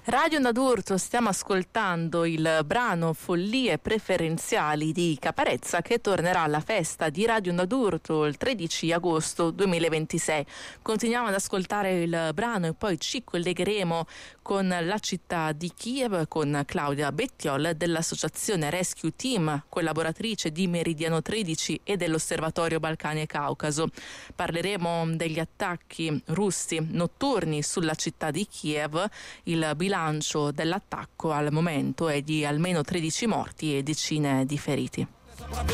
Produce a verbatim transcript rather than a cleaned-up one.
Radio Nadurto, stiamo ascoltando il brano Follie preferenziali di Caparezza, che tornerà alla festa di Radio Nadurto il tredici agosto duemilaventisei. Continuiamo ad ascoltare il brano e poi ci collegheremo con la città di Kiev con Claudia Bettiol dell'associazione Rescue Team, collaboratrice di Meridiano tredici e dell'Osservatorio Balcani e Caucaso. Parleremo degli attacchi russi notturni sulla città di Kiev. Il bilancio Il bilancio dell'attacco al momento è di almeno tredici morti e decine di feriti.